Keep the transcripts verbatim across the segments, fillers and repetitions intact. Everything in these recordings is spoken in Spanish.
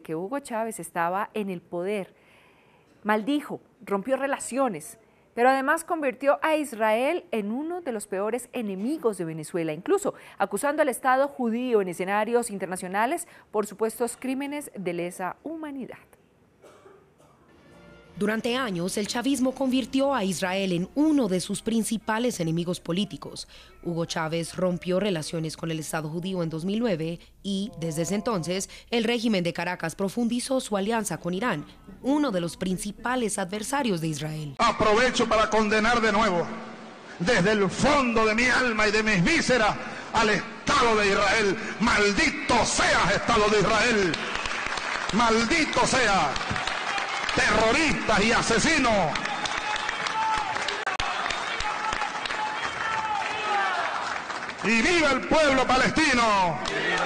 que Hugo Chávez estaba en el poder, maldijo, rompió relaciones, pero además convirtió a Israel en uno de los peores enemigos de Venezuela, incluso acusando al Estado judío en escenarios internacionales por supuestos crímenes de lesa humanidad. Durante años, el chavismo convirtió a Israel en uno de sus principales enemigos políticos. Hugo Chávez rompió relaciones con el Estado judío en dos mil nueve y, desde ese entonces, el régimen de Caracas profundizó su alianza con Irán, uno de los principales adversarios de Israel. Aprovecho para condenar de nuevo, desde el fondo de mi alma y de mis vísceras, al Estado de Israel. ¡Maldito seas, Estado de Israel! ¡Maldito sea! Terroristas y asesinos. ¡Y viva el pueblo palestino!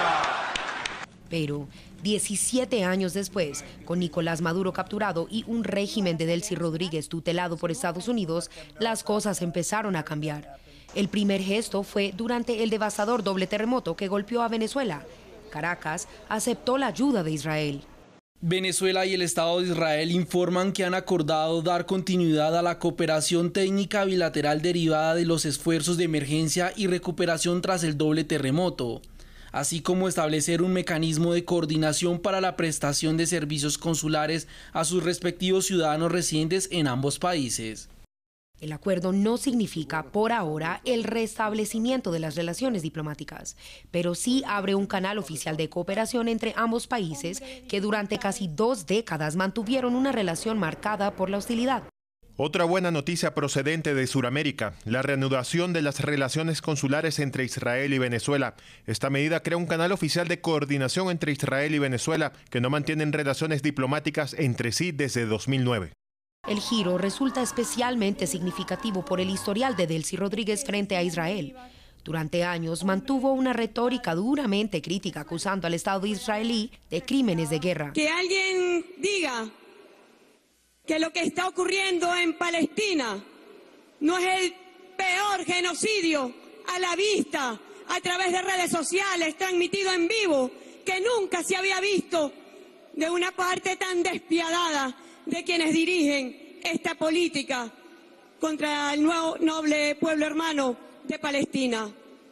Pero diecisiete años después, con Nicolás Maduro capturado y un régimen de Delcy Rodríguez tutelado por Estados Unidos, las cosas empezaron a cambiar. El primer gesto fue durante el devastador doble terremoto que golpeó a Venezuela. Caracas aceptó la ayuda de Israel. Venezuela y el Estado de Israel informan que han acordado dar continuidad a la cooperación técnica bilateral derivada de los esfuerzos de emergencia y recuperación tras el doble terremoto, así como establecer un mecanismo de coordinación para la prestación de servicios consulares a sus respectivos ciudadanos residentes en ambos países. El acuerdo no significa, por ahora, el restablecimiento de las relaciones diplomáticas, pero sí abre un canal oficial de cooperación entre ambos países que durante casi dos décadas mantuvieron una relación marcada por la hostilidad. Otra buena noticia procedente de Sudamérica, la reanudación de las relaciones consulares entre Israel y Venezuela. Esta medida crea un canal oficial de coordinación entre Israel y Venezuela que no mantienen relaciones diplomáticas entre sí desde dos mil nueve. El giro resulta especialmente significativo por el historial de Delcy Rodríguez frente a Israel. Durante años mantuvo una retórica duramente crítica acusando al Estado israelí de crímenes de guerra. Que alguien diga que lo que está ocurriendo en Palestina no es el peor genocidio a la vista a través de redes sociales transmitido en vivo que nunca se había visto de una parte tan despiadada de quienes dirigen esta política contra el nuevo noble pueblo hermano de Palestina.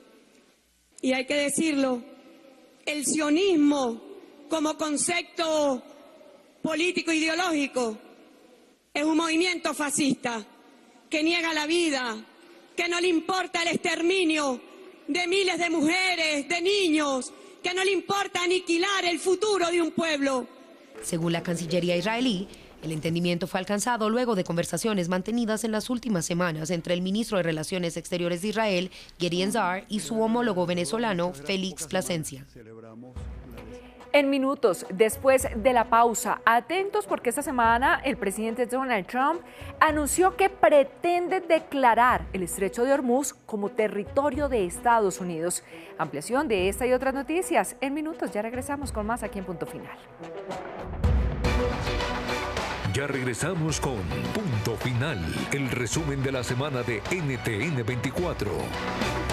Y hay que decirlo, el sionismo como concepto político ideológico es un movimiento fascista que niega la vida, que no le importa el exterminio de miles de mujeres, de niños, que no le importa aniquilar el futuro de un pueblo. Según la Cancillería israelí, el entendimiento fue alcanzado luego de conversaciones mantenidas en las últimas semanas entre el ministro de Relaciones Exteriores de Israel, Gideon Sa'ar, y su homólogo venezolano, Félix Plasencia. En minutos después de la pausa, atentos porque esta semana el presidente Donald Trump anunció que pretende declarar el Estrecho de Hormuz como territorio de Estados Unidos. Ampliación de esta y otras noticias en minutos. Ya regresamos con más aquí en Punto Final. Ya regresamos con Punto Final, el resumen de la semana de N T N veinticuatro.